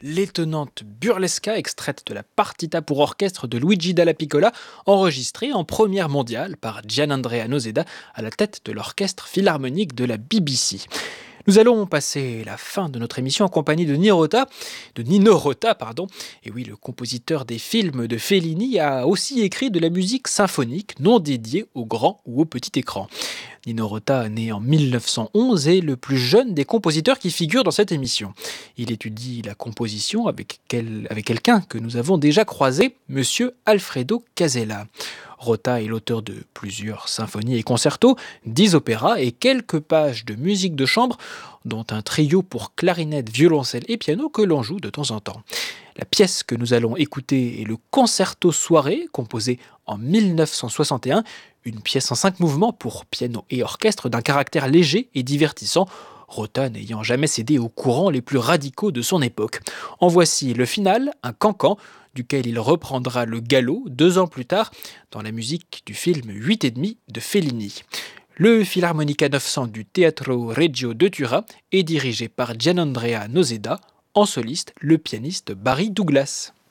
l'étonnante burlesca extraite de la partita pour orchestre de Luigi Dalla Piccola, enregistrée en première mondiale par Gianandrea Noseda à la tête de l'orchestre philharmonique de la BBC. Nous allons passer la fin de notre émission en compagnie de Nino Rota. Et oui, le compositeur des films de Fellini a aussi écrit de la musique symphonique non dédiée au grand ou au petit écran. Nino Rota, né en 1911, est le plus jeune des compositeurs qui figurent dans cette émission. Il étudie la composition avec quelqu'un que nous avons déjà croisé, Monsieur Alfredo Casella. Rota est l'auteur de plusieurs symphonies et concertos, 10 opéras et quelques pages de musique de chambre, dont un trio pour clarinette, violoncelle et piano que l'on joue de temps en temps. La pièce que nous allons écouter est le Concerto Soirée, composé en 1961, une pièce en 5 mouvements pour piano et orchestre d'un caractère léger et divertissant, Rota n'ayant jamais cédé aux courants les plus radicaux de son époque. En voici le final, un cancan, duquel il reprendra le galop 2 ans plus tard dans la musique du film 8 et demi de Fellini. Le Philharmonica 900 du Teatro Regio de Turin est dirigé par Gianandrea Noseda, en soliste le pianiste Barry Douglas.